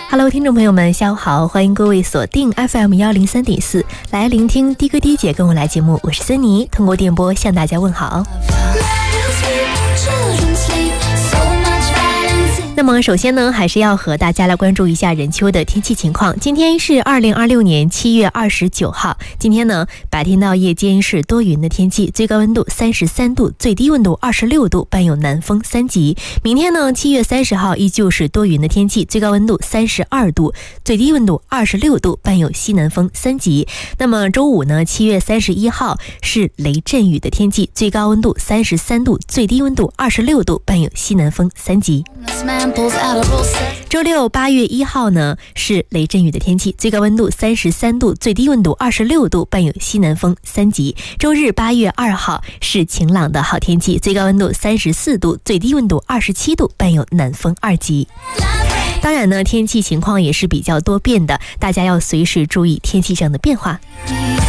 Hello， 听众朋友们，下午好，欢迎各位锁定 FM103.4，来聆听的哥的姐跟我来节目，我是森妮，通过电波向大家问好。那么首先呢，还是要和大家来关注一下任丘的天气情况。今天是2026年7月29号，今天呢白天到夜间是多云的天气，最高温度33度，最低温度26度，伴有南风3级。明天呢7月30号依旧是多云的天气，最高温度32度，最低温度26度，伴有西南风3级。那么周五呢7月31号是雷阵雨的天气，最高温度33度，最低温度26度，伴有西南风3级。周六8月1号呢是雷阵雨的天气，最高温度33度，最低温度26度，伴有西南风3级。周日8月2号是晴朗的好天气，最高温度34度，最低温度27度，伴有南风2级。当然呢，天气情况也是比较多变的，大家要随时注意天气上的变化。